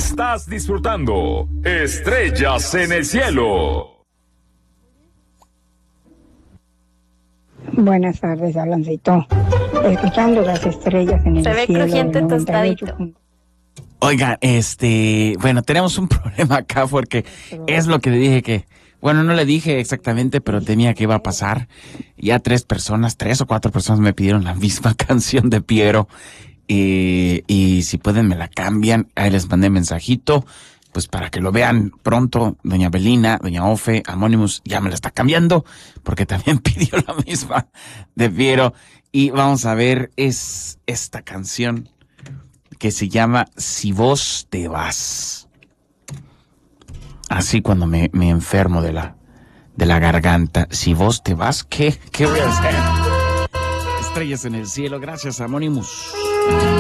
Estás disfrutando Estrellas en el Cielo. Buenas tardes, Alancito. Escuchando las estrellas en el cielo. Se ve crujiente tostadito. Oiga, bueno, tenemos un problema acá porque es lo que le dije que, bueno, no le dije exactamente, pero temía que iba a pasar. Ya 3 o 4 personas me pidieron la misma canción de Piero. Y si pueden me la cambian. Ahí les mandé mensajito, pues para que lo vean pronto. Doña Belina, doña Ofe, Anonymous ya me la está cambiando porque también pidió la misma de Piero. Y vamos a ver, es esta canción que se llama Si vos te vas. Así cuando me enfermo de la garganta. Si vos te vas, ¿qué voy a hacer? Estrellas en el cielo, gracias, Anonymous.